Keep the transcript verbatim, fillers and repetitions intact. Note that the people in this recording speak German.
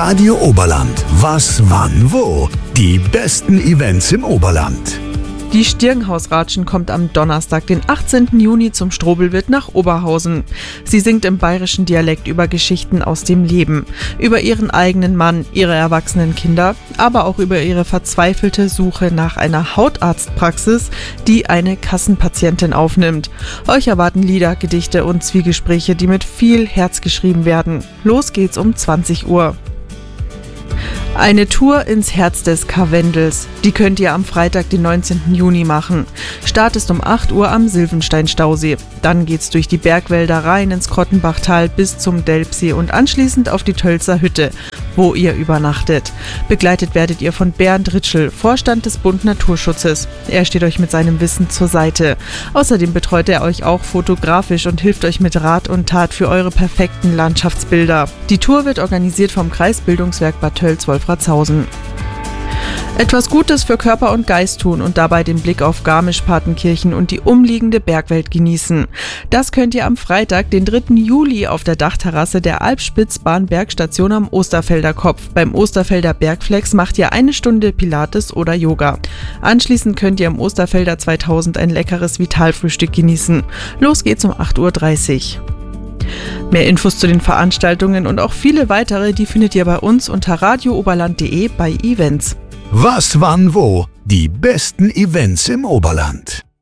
Radio Oberland. Was, wann, wo? Die besten Events im Oberland. Die Stirnhausratschen kommt am Donnerstag, den achtzehnten Juni zum Strobelwirt nach Oberhausen. Sie singt im bayerischen Dialekt über Geschichten aus dem Leben, über ihren eigenen Mann, ihre erwachsenen Kinder, aber auch über ihre verzweifelte Suche nach einer Hautarztpraxis, die eine Kassenpatientin aufnimmt. Euch erwarten Lieder, Gedichte und Zwiegespräche, die mit viel Herz geschrieben werden. Los geht's um zwanzig Uhr. Eine Tour ins Herz des Karwendels. Die könnt ihr am Freitag, den neunzehnten Juni machen. Start ist um acht Uhr am Silvenstein-Stausee. Dann geht's durch die Bergwälder rein ins Krottenbachtal bis zum Delpsee und anschließend auf die Tölzer Hütte, wo ihr übernachtet. Begleitet werdet ihr von Bernd Ritschl, Vorstand des Bund Naturschutzes. Er steht euch mit seinem Wissen zur Seite. Außerdem betreut er euch auch fotografisch und hilft euch mit Rat und Tat für eure perfekten Landschaftsbilder. Die Tour wird organisiert vom Kreisbildungswerk Bad Tölz-Wolfratshausen. Etwas Gutes für Körper und Geist tun und dabei den Blick auf Garmisch-Partenkirchen und die umliegende Bergwelt genießen. Das könnt ihr am Freitag, den dritten Juli, auf der Dachterrasse der Alpspitzbahn-Bergstation am Osterfelder Kopf. Beim Osterfelder Bergflex macht ihr eine Stunde Pilates oder Yoga. Anschließend könnt ihr im Osterfelder zweitausend ein leckeres Vitalfrühstück genießen. Los geht's um acht Uhr dreißig. Mehr Infos zu den Veranstaltungen und auch viele weitere, die findet ihr bei uns unter radiooberland punkt de bei Events. Was, wann, wo? Die besten Events im Oberland.